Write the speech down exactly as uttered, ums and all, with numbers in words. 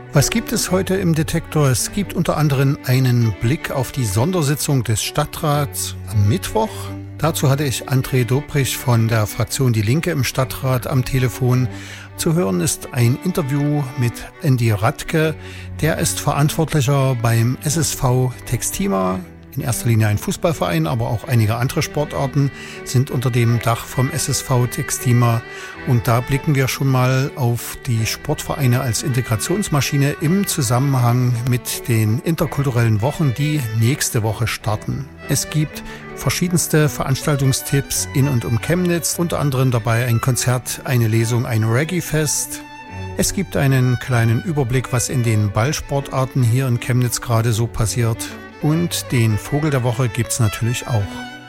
Was gibt es heute im Detektor? Es gibt unter anderem einen Blick auf die Sondersitzung des Stadtrats am Mittwoch. Dazu hatte ich André Dobrich von der Fraktion Die Linke im Stadtrat am Telefon. Zu hören ist ein Interview mit Andy Radke. Der ist Verantwortlicher beim S S V Textima. In erster Linie ein Fußballverein, aber auch einige andere Sportarten sind unter dem Dach vom S S V Textima. Und da blicken wir schon mal auf die Sportvereine als Integrationsmaschine im Zusammenhang mit den interkulturellen Wochen, die nächste Woche starten. Es gibt verschiedenste Veranstaltungstipps in und um Chemnitz, unter anderem dabei ein Konzert, eine Lesung, ein Reggae-Fest. Es gibt einen kleinen Überblick, was in den Ballsportarten hier in Chemnitz gerade so passiert. Und den Vogel der Woche gibt's natürlich auch.